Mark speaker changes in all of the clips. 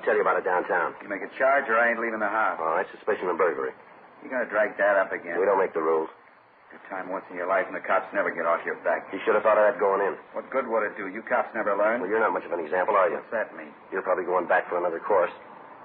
Speaker 1: tell you about it downtown.
Speaker 2: You make a charge or I ain't leaving the house.
Speaker 1: All right, suspicion of burglary.
Speaker 2: You're going to drag that up again.
Speaker 1: We don't make the rules.
Speaker 2: Your time once in your life and the cops never get off your back.
Speaker 1: You should have thought of that going in.
Speaker 2: What good would it do? You cops never learn.
Speaker 1: Well, you're not much of an example, are you?
Speaker 2: What's that mean?
Speaker 1: You're probably going back for another course.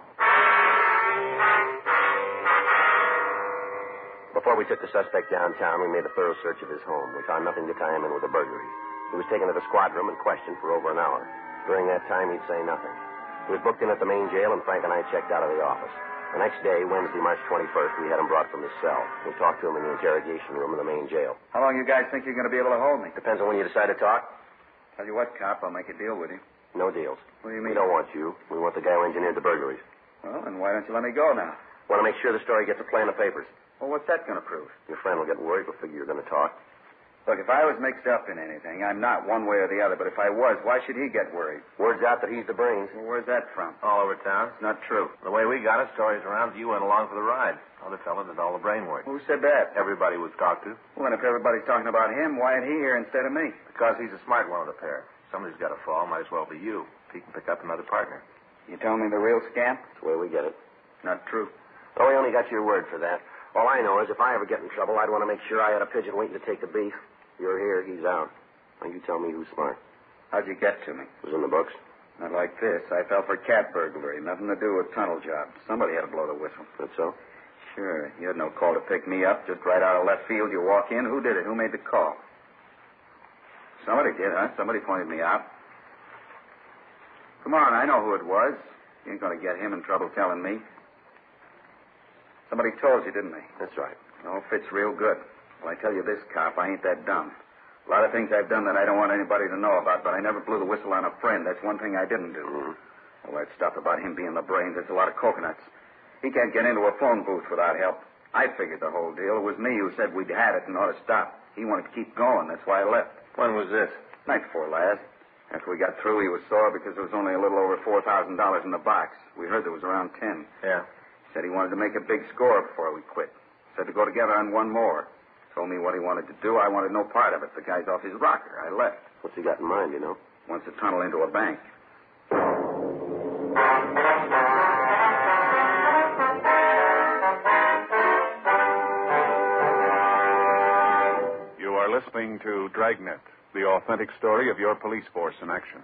Speaker 1: Before we took the suspect downtown, we made a thorough search of his home. We found nothing to tie him in with a burglary. He was taken to the squad room and questioned for over an hour. During that time, he'd say nothing. He was booked in at the main jail, and Frank and I checked out of the office. The next day, Wednesday, March 21st, we had him brought from his cell. We talked to him in the interrogation room of the main jail.
Speaker 2: How long you guys think you're going to be able to hold me?
Speaker 1: Depends on when you decide to talk.
Speaker 2: Tell you what, cop, I'll make a deal with you.
Speaker 1: No deals.
Speaker 2: What do you
Speaker 1: We
Speaker 2: mean?
Speaker 1: don't want you. We want the guy who engineered the burglaries.
Speaker 2: Well, then why don't you let me go now?
Speaker 1: Want to make sure the story gets a play in the papers.
Speaker 2: Well, what's that going to prove?
Speaker 1: Your friend will get worried. We'll figure you're going to talk.
Speaker 2: Look, if I was mixed up in anything, I'm not one way or the other, but if I was, why should he get worried?
Speaker 1: Word's out that he's the brains.
Speaker 2: Well, where's that from?
Speaker 3: All over town.
Speaker 2: It's not true.
Speaker 3: The way we got it, stories around, you went along for the ride. Other fella did all the brain work.
Speaker 2: Who said that?
Speaker 3: Everybody was talked to.
Speaker 2: Well, then if everybody's talking about him, why ain't he here instead of me?
Speaker 3: Because he's a smart one of the pair. Somebody's got to fall, might as well be you. He can pick up another partner.
Speaker 2: You telling me the real scamp?
Speaker 1: That's the way we get it.
Speaker 2: Not true.
Speaker 1: Oh, we only got your word for that. All I know is if I ever get in trouble, I'd want to make sure I had a pigeon waiting to take the beef. You're here, he's out. Now, you tell me who's smart.
Speaker 2: How'd you get to me?
Speaker 1: It was in the books.
Speaker 2: Not like this. I fell for cat burglary. Nothing to do with tunnel job. Somebody had to blow the whistle.
Speaker 1: That's so?
Speaker 2: Sure. You had no call to pick me up. Just right out of left field, you walk in. Who did it? Who made the call? Somebody did, huh? Somebody pointed me out. Come on, I know who it was. You ain't going to get him in trouble telling me. Somebody told you, didn't they?
Speaker 1: That's right.
Speaker 2: Oh, fits real good. Well, I tell you this, cop, I ain't that dumb. A lot of things I've done that I don't want anybody to know about, but I never blew the whistle on a friend. That's one thing I didn't do.
Speaker 1: Mm-hmm.
Speaker 2: All that stuff about him being the brains, that's a lot of coconuts. He can't get into a phone booth without help. I figured the whole deal. It was me who said we'd had it and ought to stop. He wanted to keep going. That's why I left.
Speaker 3: When was this?
Speaker 2: Night before last. After we got through, he was sore because there was only a little over $4,000 in the box. We heard there was around 10.
Speaker 3: Yeah.
Speaker 2: Said he wanted to make a big score before we quit. Said to go together on one more. Told me what he wanted to do. I wanted no part of it. The guy's off his rocker. I left.
Speaker 1: What's he got in mind, you know?
Speaker 2: Wants to tunnel into a bank.
Speaker 4: You are listening to Dragnet, the authentic story of your police force in action.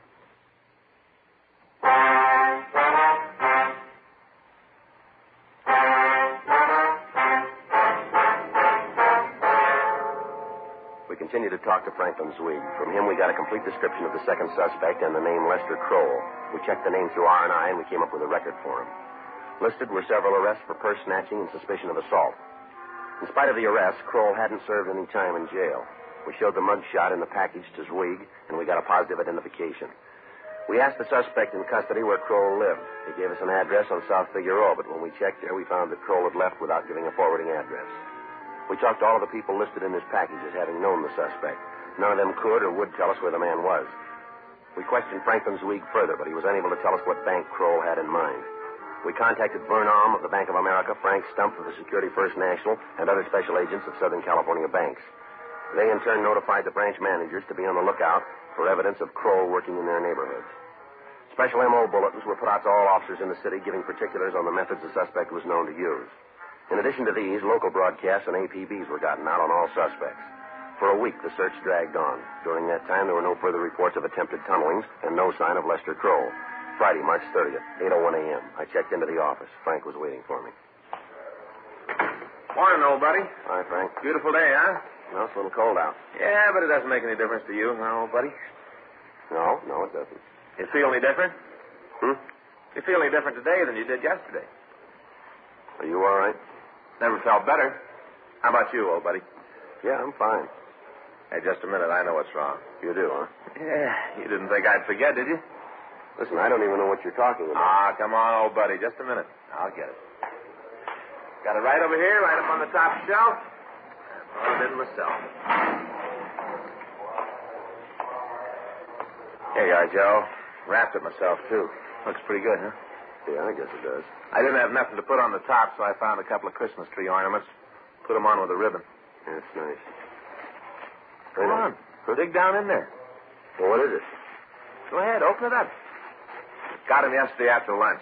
Speaker 1: We continued to talk to Franklin Zweig. From him, we got a complete description of the second suspect and the name Lester Kroll. We checked the name through R&I, and we came up with a record for him. Listed were several arrests for purse snatching and suspicion of assault. In spite of the arrest, Kroll hadn't served any time in jail. We showed the mug shot in the package to Zweig, and we got a positive identification. We asked the suspect in custody where Kroll lived. He gave us an address on South Figueroa, but when we checked there, we found that Kroll had left without giving a forwarding address. We talked to all of the people listed in this package as having known the suspect. None of them could or would tell us where the man was. We questioned Franklin Zweig further, but he was unable to tell us what bank Kroll had in mind. We contacted Vern Alm of the Bank of America, Frank Stump of the Security First National, and other special agents of Southern California banks. They, in turn, notified the branch managers to be on the lookout for evidence of Kroll working in their neighborhoods. Special M.O. bulletins were put out to all officers in the city, giving particulars on the methods the suspect was known to use. In addition to these, local broadcasts and APBs were gotten out on all suspects. For a week, the search dragged on. During that time, there were no further reports of attempted tunnelings and no sign of Lester Kroll. Friday, March 30th, 8:01 a.m. I checked into the office. Frank was waiting for me.
Speaker 3: Morning, old buddy.
Speaker 1: Hi, Frank.
Speaker 3: Beautiful day, huh?
Speaker 1: Well, it's a little cold out.
Speaker 3: Yeah, but it doesn't make any difference to you, huh, old buddy?
Speaker 1: No, it doesn't.
Speaker 3: You feel any different?
Speaker 1: Hmm?
Speaker 3: You feel any different today than you did yesterday?
Speaker 1: Are you all right?
Speaker 3: Never felt better. How about you, old buddy?
Speaker 1: Yeah, I'm fine.
Speaker 3: Hey, just a minute. I know what's wrong.
Speaker 1: You do, huh?
Speaker 3: Yeah. You didn't think I'd forget, did you?
Speaker 1: Listen, I don't even know what you're talking about.
Speaker 3: Ah, come on, old buddy. Just a minute. I'll get it. Got it right over here, right up on the top shelf. I did it myself. Here you are, Joe. Wrapped it myself, too. Looks pretty good, huh?
Speaker 1: Yeah, I guess it does.
Speaker 3: I didn't have nothing to put on the top, so I found a couple of Christmas tree ornaments. Put them on with a ribbon.
Speaker 1: That's nice.
Speaker 3: Come on. Dig down in there.
Speaker 1: Well, what is it?
Speaker 3: Go ahead, open it up. Got him yesterday after lunch.